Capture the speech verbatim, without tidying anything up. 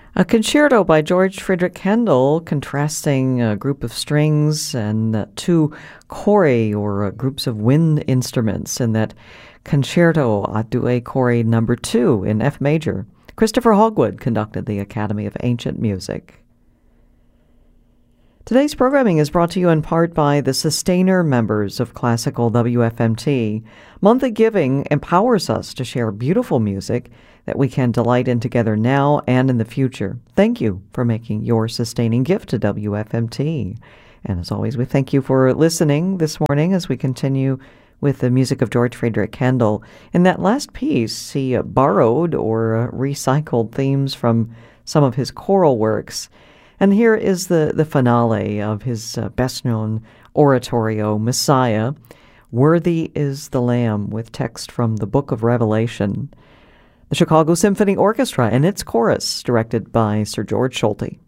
A concerto by George Frideric Handel, contrasting a group of strings and uh, two chori, or uh, groups of wind instruments, in that concerto a due chori number two in F major. Christopher Hogwood conducted the Academy of Ancient Music. Today's programming is brought to you in part by the Sustainer members of Classical W F M T. Monthly giving empowers us to share beautiful music that we can delight in together now and in the future. Thank you for making your sustaining gift to W F M T. And as always, we thank you for listening this morning as we continue with the music of George Frideric Handel. In that last piece, he uh, borrowed or uh, recycled themes from some of his choral works. And here is the, the finale of his uh, best-known oratorio, Messiah. Worthy is the Lamb, with text from the Book of Revelation. The Chicago Symphony Orchestra and its chorus, directed by Sir George Solti.